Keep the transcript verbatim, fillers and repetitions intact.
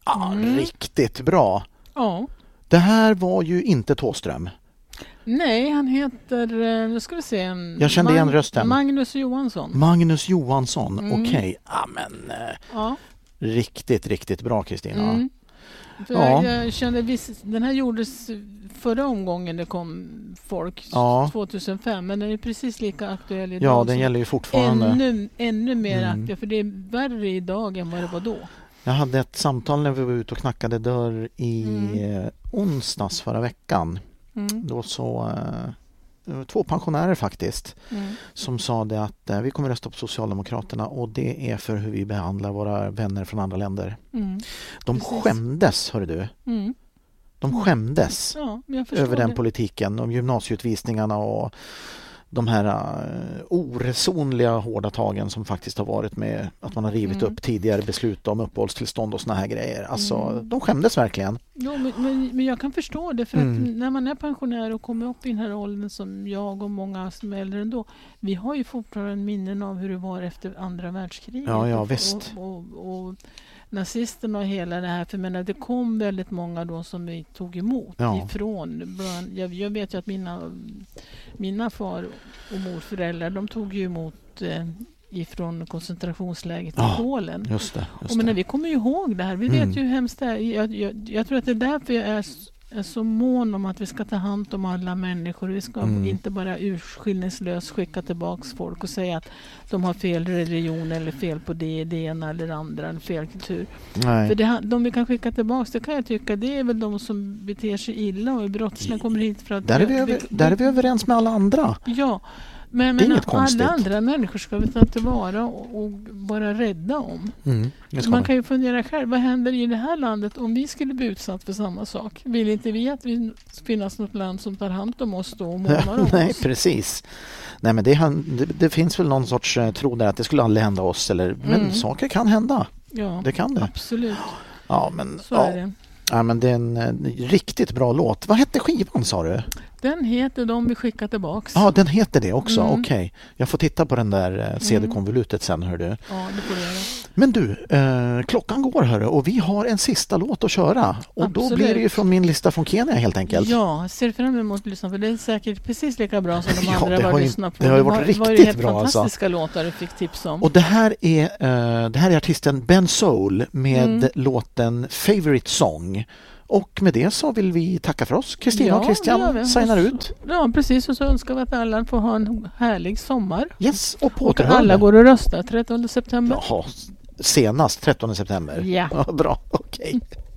Ah, mm. Riktigt bra. Ja. Det här var ju inte Thåström. Nej, han heter, nu ska vi se. Jag kände Mag- igen rösten. Magnus Johansson. Magnus Johansson, Mm. okej. Okay. Ja, men eh, ja. Riktigt, riktigt bra, Kristina. Mm. För Ja. jag, jag kände viss, den här gjordes förra omgången det kom folk Ja. tjugohundrafem, men den är precis lika aktuell idag. Ja, den gäller ju fortfarande. Ännu, ännu mer Mm. aktuell, för det är värre idag än vad det var då. Jag hade ett samtal när vi var ute och knackade dörr i Mm. eh, onsdags förra veckan. Mm. Då så eh, två pensionärer faktiskt Mm. som sa det att eh, vi kommer rösta på Socialdemokraterna och det är för hur vi behandlar våra vänner från andra länder. Mm. De Precis. skämdes, hörru du. Mm. De skämdes Ja, men jag förstår över den det. politiken, om gymnasieutvisningarna och de här uh, oresonliga hårda tagen som faktiskt har varit med att man har rivit Mm. upp tidigare beslut om uppehållstillstånd och såna här grejer. Alltså, Mm. de skämdes verkligen. Ja, men, men, men jag kan förstå det, för Mm. att när man är pensionär och kommer upp i den här åldern som jag och många som är äldre ändå, vi har ju fortfarande minnen av hur det var efter andra världskriget. Ja, ja, och, visst. Och, och, och nazisterna och hela det här, för jag menar, det kom väldigt många då som vi tog emot Ja. ifrån. Bland, jag, jag vet ju att mina, mina far och morföräldrar, de tog ju emot eh, ifrån koncentrationsläget i Ja, Polen. Just det. Just Och men det. vi kommer ju ihåg det här. Vi Mm. vet ju hur hemskt det är. Jag, jag, jag tror att det är därför jag är, s- är så mån om att vi ska ta hand om alla människor. Vi ska Mm. inte bara urskillningslöst skicka tillbaks folk och säga att de har fel religion eller fel på det, det ena eller andra, eller fel kultur. Nej. För det, ha- de vi kan skicka tillbaks, det kan jag tycka, det är väl de som beter sig illa och är brottslingar, kommer hit för att... Där är vi, över, där är vi överens med alla andra. Ja, men, Det är men inget konstigt. alla andra människor ska vi ta tillvara och, och vara rädda om. Mm, det ska Man man. kan ju fundera själv, vad händer i det här landet om vi skulle bli utsatt för samma sak? Vill inte vi att det finns något land som tar hand om oss då och månar om Nej, oss? precis. Nej, men det, han- det, det finns väl någon sorts eh, tro där att det skulle aldrig hända oss. Eller, men Mm. saker kan hända. Ja, Det kan det. absolut. Ja, men, Så ja. är det. Ja, men det är en eh, riktigt bra låt. Vad hette skivan, sa du? Den heter De vi skickar tillbaks. Ja, den heter det också. Mm. Okej. Jag får titta på den där eh, C D-konvolutet sen, hör du. Ja, det får du göra. Men du, eh, klockan går, hörru, och vi har en sista låt att köra. Och då Absolut. blir det ju från min lista från Kenya helt enkelt. Ja, jag ser fram emot att lyssna, för det är säkert precis lika bra som de Ja, andra det var har att ju- lyssna på. det har ju De varit var ju riktigt helt bra, alltså. fantastiska låtar du fick tips om. Och det här är, eh, det här är artisten Ben Soul med Mm. låten Favorite Song. Och med det så vill vi tacka för oss. Kristina Ja, och det gör Christian vi. signar Och så- ut. Ja, precis. Och så önskar vi att alla får ha en härlig sommar. Yes, och på Och att alla återhörande. går och röstar trettonde september. Jaha, senast trettonde september. Ja. Bra, okej.